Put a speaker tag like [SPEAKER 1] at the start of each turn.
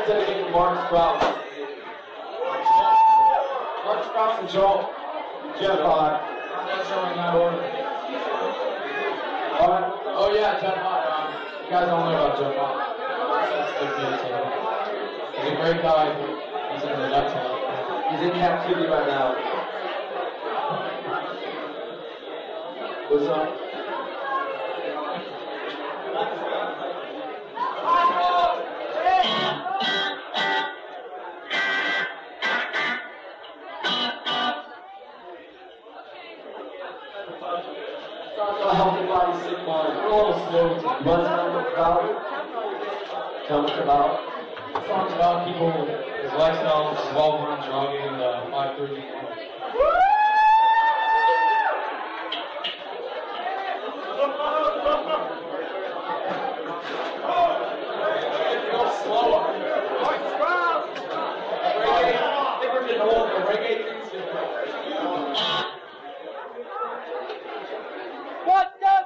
[SPEAKER 1] dedicated to Mark Sprouse. Mark Sprouse and Joel. Jeff Hart. That's showing that order. Oh yeah, Jeff Hart. You guys don't know about Jeff Hart. He's a great guy. He's in the nuts. He's in captivity right now. What's up? A healthy body, sick mind. We're almost slow. Run down about it. Tell us about it.
[SPEAKER 2] The song's about people, his lifestyle, revolving around jogging and 5:30.
[SPEAKER 1] Slower. I think we're getting old. The reggae